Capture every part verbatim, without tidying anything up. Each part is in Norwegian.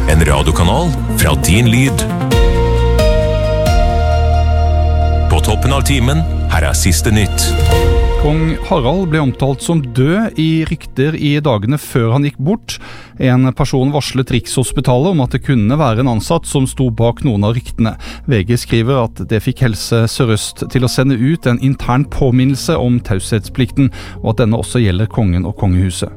En radiokanal fra din lyd. På toppen av timen, her er siste nytt. Kong Harald ble omtalt som død i rykter i dagene før han gikk bort. En person varslet Rikshospitalet om at det kunne være en ansatt som sto bak noen av ryktene. V G skriver at det fikk Helse Sør-Øst til å sende ut en intern påminnelse om taushetsplikten, og at denne også gjelder kongen og kongehuset.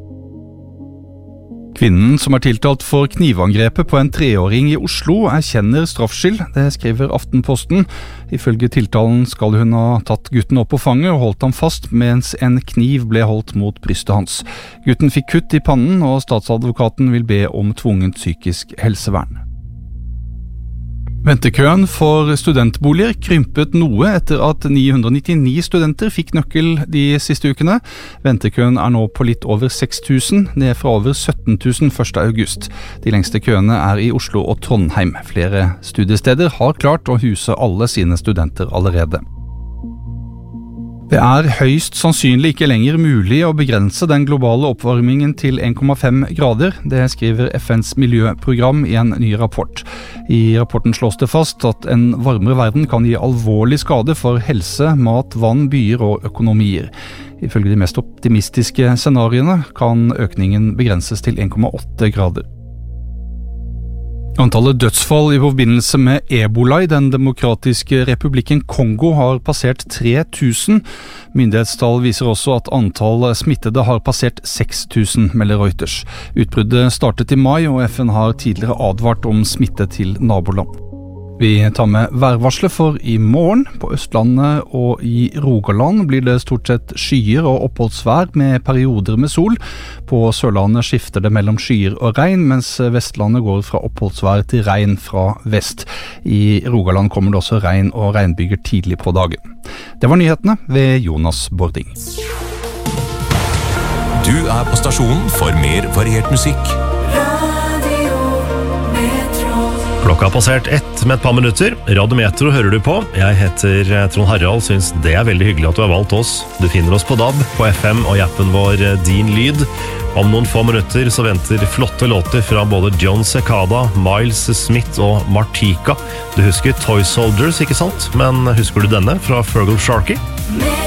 Kvinnen som er tiltalt for knivangrepet på en treåring i Oslo erkjenner straffskyld, det skriver Aftenposten. Ifølge tiltalen skal hun ha tatt gutten opp på fanget og holdt ham fast mens en kniv ble holdt mot brystet hans. Gutten fikk kutt i pannen, og statsadvokaten vil be om tvungent psykisk helsevern. Ventekøen for studentboliger krympet noe etter at ni hundre nittini studenter fikk nøkkel de siste ukene. Ventekøen er nå på litt over seks tusen, ned fra over sytten tusen første august. De lengste køene er i Oslo og Trondheim. Flere studiesteder har klart å huse alle sine studenter allerede. Det er høyst sannsynlig ikke lenger mulig å begrense den globale oppvarmingen til en komma fem grader. Det skriver F N's miljøprogram i en ny rapport. I rapporten slås det fast at en varmere verden kan gi alvorlig skade for helse, mat, vann, byer og økonomier. Ifølge de mest optimistiske scenariene kan økningen begrenses til en komma åtte grader. Antallet dødsfall i forbindelse med Ebola i den demokratiske republikken Kongo har passert tre tusen. Myndighetstall viser også at antall smittede har passert seks tusen, melder Reuters. Utbruddet startet i mai, og F N har tidligere advart om smitte til naboland. Vi tar med værvarslet for i morgen. På Østlandet og i Rogaland blir det stort sett skyer og oppholdsvær med perioder med sol. På Sørlandet skifter det mellom skyer og regn, mens Vestlandet går fra oppholdsvær til regn fra vest. I Rogaland kommer det også regn og regnbyger tidlig på dagen. Det var nyhetene ved Jonas Bording. Du er på stasjonen for mer variert musikk. Klokka har passert ett med et par minutter. Radiometro hører du på. Jeg heter Trond Harald, synes det er veldig hyggelig at du har valgt oss. Du finner oss på D A B, på F M og i appen vår Din Lyd. Om noen få minutter så venter flotte låter fra både John Cicada, Miles Smith og Martika. Du husker Toy Soldiers, ikke sant? Men husker du denne fra Fergal Sharkey?